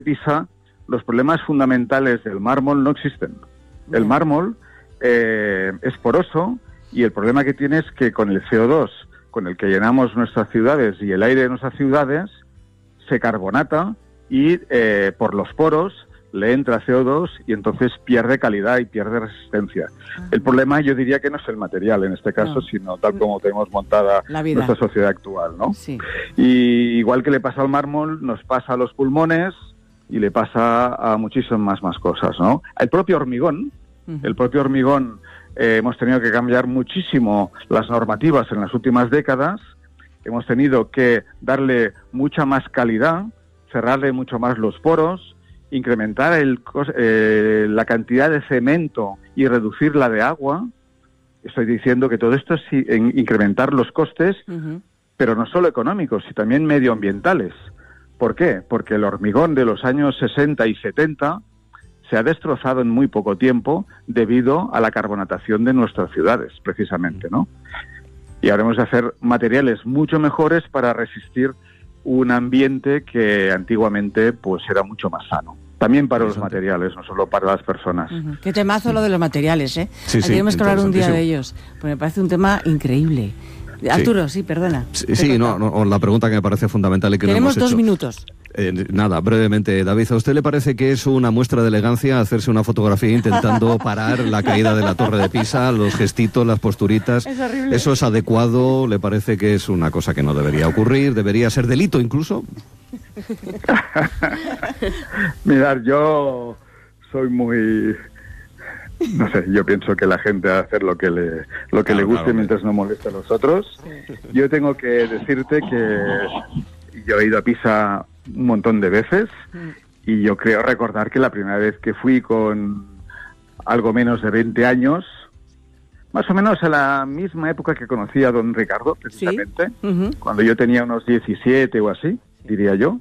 Pisa, los problemas fundamentales del mármol no existen. El mármol es poroso y el problema que tiene es que con el CO2 con el que llenamos nuestras ciudades y el aire de nuestras ciudades se carbonata y por los poros le entra CO2 y entonces pierde calidad y pierde resistencia. El problema yo diría que no es el material en este caso, sino tal como tenemos montada nuestra sociedad actual, ¿no? Sí. Y igual que le pasa al mármol, nos pasa a los pulmones y le pasa a muchísimas más cosas, ¿no? El propio hormigón, hemos tenido que cambiar muchísimo las normativas en las últimas décadas, hemos tenido que darle mucha más calidad, cerrarle mucho más los poros, incrementar la cantidad de cemento y reducir la de agua. Estoy diciendo que todo esto es incrementar los costes, pero no solo económicos, sino también medioambientales. ¿Por qué? Porque el hormigón de los años 60 y 70 se ha destrozado en muy poco tiempo debido a la carbonatación de nuestras ciudades, precisamente, ¿no? Y habremos de hacer materiales mucho mejores para resistir un ambiente que antiguamente pues era mucho más sano. También para los materiales, no solo para las personas. Qué temazo lo de los materiales, ¿eh? Sí, tenemos que hablar un día de ellos, porque me parece un tema increíble. Arturo, sí, perdona. Sí, no, la pregunta que me parece fundamental y que tenemos no hemos 2 minutos. Nada, brevemente, David, ¿a usted le parece que es una muestra de elegancia hacerse una fotografía intentando parar la caída de la Torre de Pisa, los gestitos, las posturitas? Es horrible. ¿Eso es adecuado? ¿Le parece que es una cosa que no debería ocurrir? ¿Debería ser delito incluso? Mirad, yo soy muy... No sé, yo pienso que la gente va a hacer lo que le guste mientras no moleste a los otros. Yo tengo que decirte que yo he ido a Pisa un montón de veces y yo creo recordar que la primera vez que fui con algo menos de 20 años, más o menos a la misma época que conocí a don Ricardo, precisamente, cuando yo tenía unos 17 o así, diría yo.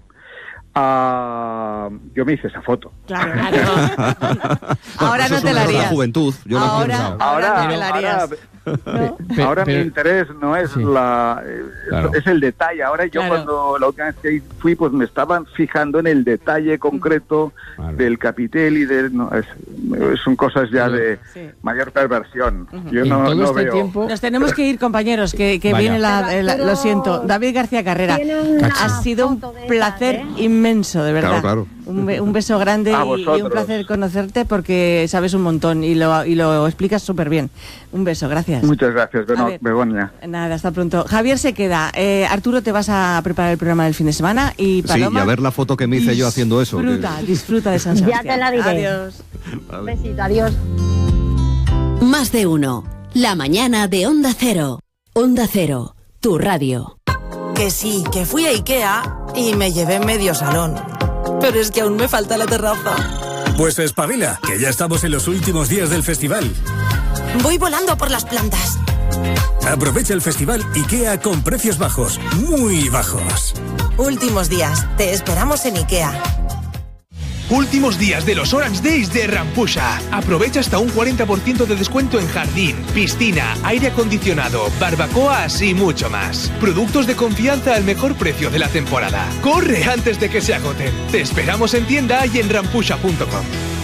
Yo me hice esa foto. Claro. Ahora no te la harías. La juventud. Yo ahora no te la harías. Ahora mi interés no es es el detalle. Ahora yo cuando la última vez que fui, pues me estaban fijando en el detalle concreto del capitel y son cosas ya de mayor perversión. Yo no veo. Tiempo... Nos tenemos que ir, compañeros, que viene lo siento. David García Carrera, ha sido un placer inmenso, de verdad. Claro. Un beso grande y un placer conocerte porque sabes un montón y lo explicas súper bien. Un beso, gracias. Muchas gracias, Begoña. Nada, hasta pronto. Javier se queda. Arturo, te vas a preparar el programa del fin de semana y Paloma... Sí, y a ver la foto que me hice yo haciendo eso. Disfruta de San Sebastián. Ya te la diré. Adiós. Un besito, adiós. Más de uno. La mañana de Onda Cero. Onda Cero, tu radio. Que sí, que fui a Ikea y me llevé medio salón. Pero es que aún me falta la terraza. Pues espabila, que ya estamos en los últimos días del festival. Voy volando por las plantas. Aprovecha el festival IKEA con precios bajos, muy bajos. Últimos días, te esperamos en Ikea. Últimos días de los Orange Days de Rampusha. Aprovecha hasta un 40% de descuento en jardín, piscina, aire acondicionado, barbacoas y mucho más. Productos de confianza al mejor precio de la temporada. ¡Corre antes de que se agoten! Te esperamos en tienda y en rampusha.com.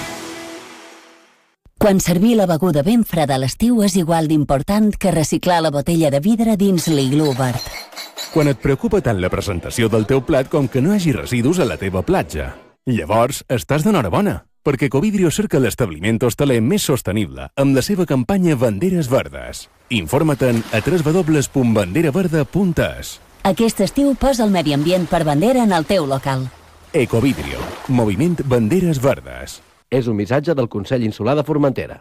Quan servir la beguda ben freda a l'estiu és igual d'important que reciclar la botella de vidre dins l'iglú verd. Quan et preocupa tant la presentació del teu plat com que no hi hagi residus a la teva platja. Llavors, estàs d'enhorabona, perquè Ecovidrio cerca l'establiment hostaler més sostenible amb la seva campanya Banderes Verdes. Informa't-en a www.banderaverde.es. Aquest estiu posa el medi ambient per bandera en el teu local. Ecovidrio, moviment Banderes Verdes. És un missatge del Consell Insular de Formentera.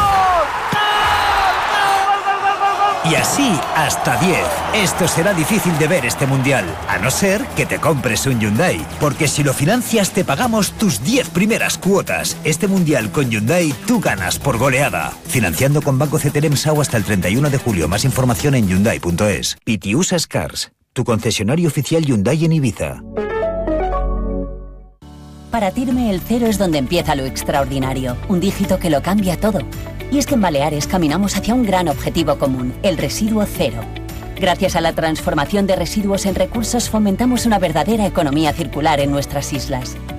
Y así hasta 10. Esto será difícil de ver este mundial, a no ser que te compres un Hyundai, porque si lo financias te pagamos tus 10 primeras cuotas. Este mundial con Hyundai tú ganas por goleada. Financiando con Banco CTLM SAU hasta el 31 de julio. Más información en Hyundai.es. Pitiusas Cars, tu concesionario oficial Hyundai en Ibiza. Para Tirme el cero es donde empieza lo extraordinario, un dígito que lo cambia todo. Y es que en Baleares caminamos hacia un gran objetivo común, el residuo cero. Gracias a la transformación de residuos en recursos fomentamos una verdadera economía circular en nuestras islas.